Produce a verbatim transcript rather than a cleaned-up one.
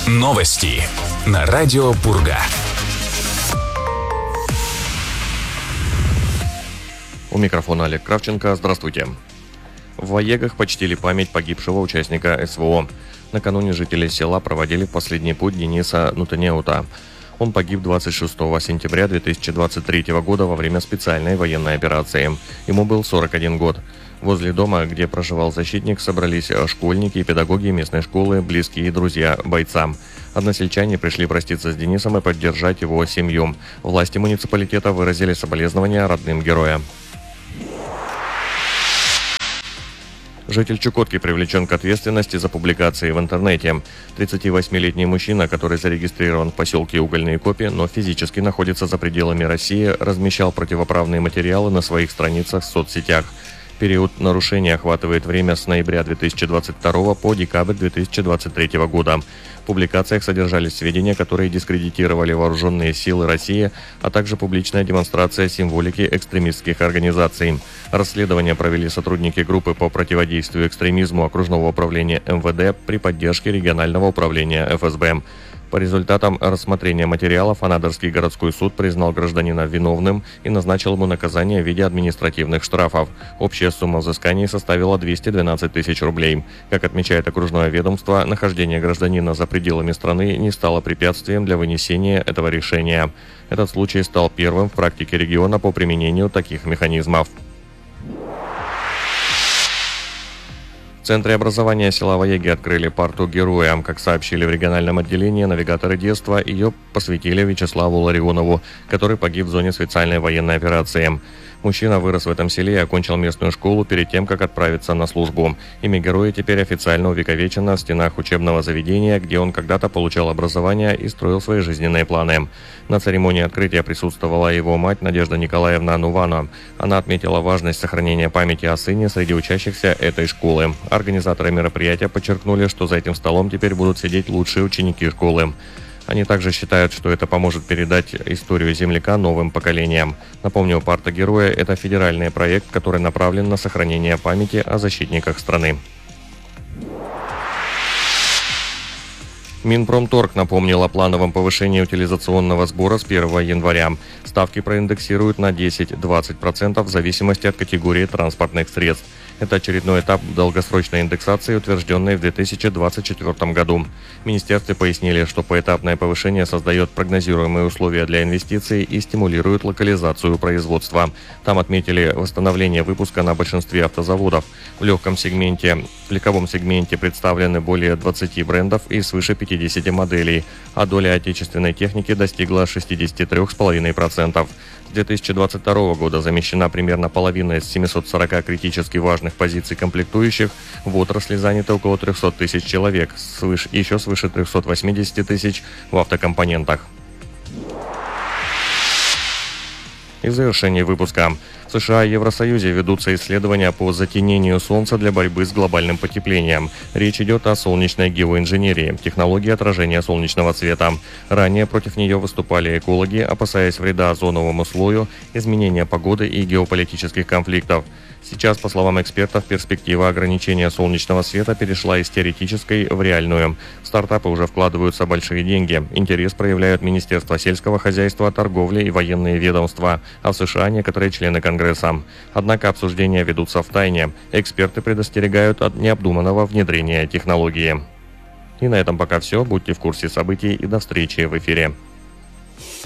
Новости на радио Пурга. У микрофона Олег Кравченко. Здравствуйте. В Ваегах почтили память погибшего участника СВО. Накануне жители села проводили в последний путь Дениса Нутенеута. Он погиб двадцать шестого сентября две тысячи двадцать третьего года во время специальной военной операции. Ему был сорок один год. Возле дома, где проживал защитник, собрались школьники и педагоги местной школы, близкие и друзья бойца. Односельчане пришли проститься с Денисом и поддержать его семью. Власти муниципалитета выразили соболезнования родным героя. Житель Чукотки привлечен к ответственности за публикации в интернете. тридцативосьмилетний мужчина, который зарегистрирован в поселке Угольные Копи, но физически находится за пределами России, размещал противоправные материалы на своих страницах в соцсетях. Период нарушения охватывает время с ноября две тысячи двадцать второго по декабрь две тысячи двадцать третьего года. В публикациях содержались сведения, которые дискредитировали вооруженные силы России, а также публичная демонстрация символики экстремистских организаций. Расследование провели сотрудники группы по противодействию экстремизму окружного управления эм вэ дэ при поддержке регионального управления эф эс бэ. По результатам рассмотрения материалов Анадырский городской суд признал гражданина виновным и назначил ему наказание в виде административных штрафов. Общая сумма взысканий составила двести двенадцать тысяч рублей. Как отмечает окружное ведомство, нахождение гражданина за пределами страны не стало препятствием для вынесения этого решения. Этот случай стал первым в практике региона по применению таких механизмов. В Центре образования села Ваеги открыли парту героя. Как сообщили в региональном отделении «Навигаторы детства», ее посвятили Вячеславу Ларионову, который погиб в зоне специальной военной операции. Мужчина вырос в этом селе и окончил местную школу перед тем, как отправиться на службу. Имя героя теперь официально увековечено в стенах учебного заведения, где он когда-то получал образование и строил свои жизненные планы. На церемонии открытия присутствовала его мать Надежда Николаевна Нувано. Она отметила важность сохранения памяти о сыне среди учащихся этой школы. Организаторы мероприятия подчеркнули, что за этим столом теперь будут сидеть лучшие ученики школы. Они также считают, что это поможет передать историю земляка новым поколениям. Напомню, парта героя – это федеральный проект, который направлен на сохранение памяти о защитниках страны. Минпромторг напомнил о плановом повышении утилизационного сбора с первого января. Ставки проиндексируют на десять-двадцать процентов в зависимости от категории транспортных средств. Это очередной этап долгосрочной индексации, утвержденной в две тысячи двадцать четвёртом году. В министерстве пояснили, что поэтапное повышение создает прогнозируемые условия для инвестиций и стимулирует локализацию производства. Там отметили восстановление выпуска на большинстве автозаводов. В легком сегменте, в легковом сегменте представлены более двадцати брендов и свыше пятидесяти моделей, а доля отечественной техники достигла шестидесяти трёх целых пяти десятых процента. С две тысячи двадцать второго года замещена примерно половина из семисот сорока критически важных позиций комплектующих. В отрасли занято около трехсот тысяч человек, свыше, еще свыше трехсот восьмидесяти тысяч в автокомпонентах. И в завершении выпуска. В США и Евросоюзе ведутся исследования по затенению Солнца для борьбы с глобальным потеплением. Речь идет о солнечной геоинженерии, технологии отражения солнечного света. Ранее против нее выступали экологи, опасаясь вреда озоновому слою, изменения погоды и геополитических конфликтов. Сейчас, по словам экспертов, перспектива ограничения солнечного света перешла из теоретической в реальную. В стартапы уже вкладываются большие деньги. Интерес проявляют Министерство сельского хозяйства, торговли и военные ведомства, а в США некоторые члены Конгресса. Однако обсуждения ведутся в тайне. Эксперты предостерегают от необдуманного внедрения технологии. И на этом пока все. Будьте в курсе событий и до встречи в эфире.